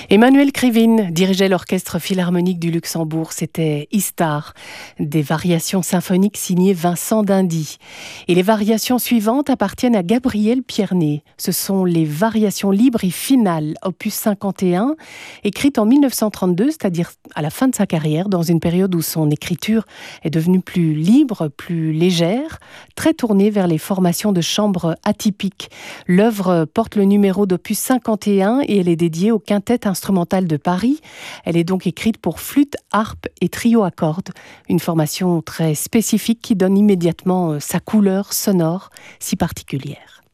Emmanuel Krivine dirigeait l'Orchestre Philharmonique du Luxembourg. C'était Istar, des variations symphoniques signées Vincent d'Indy. Et les variations suivantes appartiennent à Gabriel Pierné. Ce sont les variations libres et finales, opus 51, écrites en 1932, c'est-à-dire à la fin de sa carrière, dans une période où son écriture est devenue plus libre, plus légère, très tournée vers les formations de chambre atypiques. L'œuvre porte le numéro d'opus 51 et elle est dédiée au quintet instrumental de Paris. Elle est donc écrite pour flûte, harpe et trio à cordes, une formation très spécifique qui donne immédiatement sa couleur sonore si particulière.